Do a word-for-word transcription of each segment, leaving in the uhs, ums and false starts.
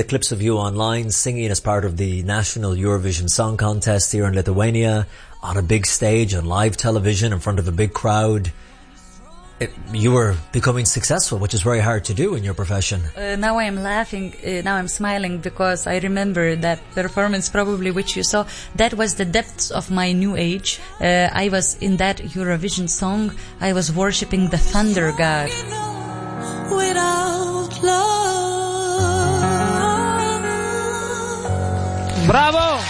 clips of you online singing as part of the National Eurovision Song Contest here in Lithuania, on a big stage, on live television, in front of a big crowd. It, you were becoming successful, which is very hard to do in your profession. Uh, now I'm laughing, uh, now I'm smiling, because I remember that performance probably which you saw. That was the depths of my new age. Uh, I was in that Eurovision song, I was worshipping the thunder god. Without love. Bravo!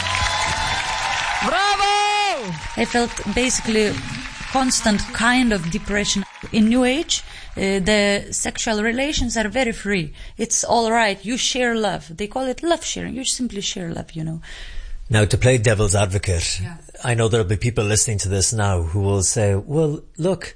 Bravo! I felt basically constant kind of depression. In New Age, uh, the sexual relations are very free. It's all right. You share love. They call it love sharing. You simply share love, you know. Now, to play devil's advocate, yeah. I know there'll be people listening to this now who will say, well, look,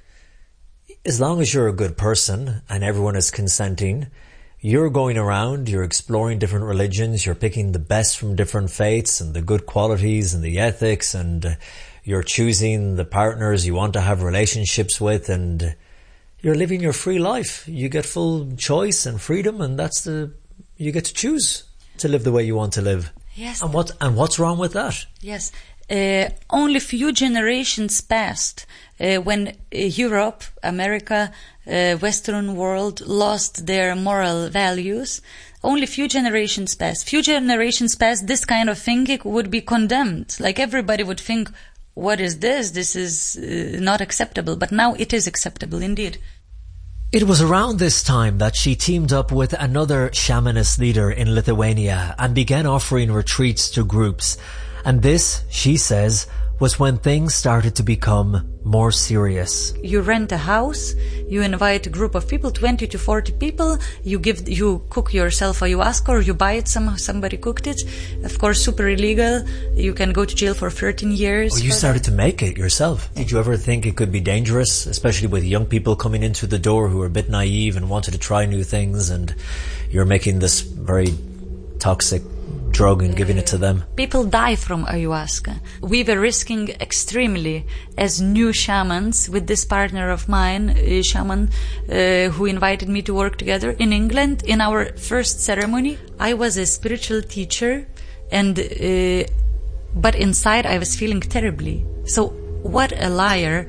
as long as you're a good person and everyone is consenting, you're going around, you're exploring different religions, you're picking the best from different faiths and the good qualities and the ethics, and uh, you're choosing the partners you want to have relationships with, and you're living your free life. You get full choice and freedom, and that's the, you get to choose to live the way you want to live. Yes. And what, and what's wrong with that? Yes. Uh, only few generations passed uh, when uh, Europe, America, uh, Western world lost their moral values. Only few generations passed. Few generations passed, this kind of thinking would be condemned. Like everybody would think, what is this? This is uh, not acceptable. But now it is acceptable, indeed. It was around this time that she teamed up with another shamanist leader in Lithuania and began offering retreats to groups. And this, she says, was when things started to become more serious. You rent a house, you invite a group of people, twenty to forty people, you give, you cook yourself ayahuasca, or you buy it, some, somebody cooked it. Of course, super illegal. You can go to jail for thirteen years. Oh, you started to make it yourself. Did you ever think it could be dangerous, especially with young people coming into the door who are a bit naive and wanted to try new things, and you're making this very toxic drug and giving it to them? People die from ayahuasca. We were risking extremely as new shamans with this partner of mine, a shaman, uh, who invited me to work together in England. In our first ceremony, I was a spiritual teacher, and uh, but inside I was feeling terribly. So what a liar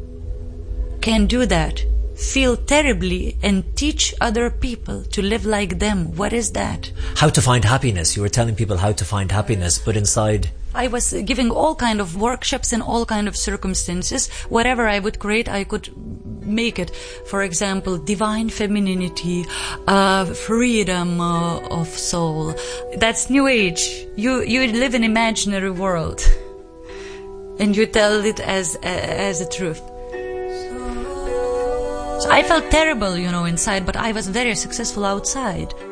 can do that? Feel terribly and teach other people to live like them. What is that? How to find happiness. You were telling people how to find happiness, but inside... I was giving all kind of workshops in all kind of circumstances. Whatever I would create, I could make it. For example, divine femininity, uh, freedom uh, of soul. That's New Age. You you live in imaginary world, and you tell it as as a truth. So I felt terrible, you know, inside, but I was very successful outside.